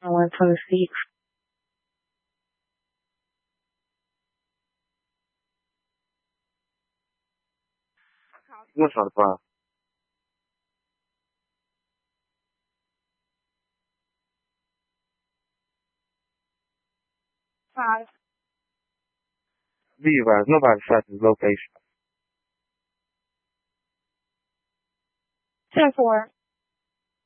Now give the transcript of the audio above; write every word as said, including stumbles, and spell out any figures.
Or proceed. What's not a problem? Five. Be advised, nobody tracked his location. Ten four.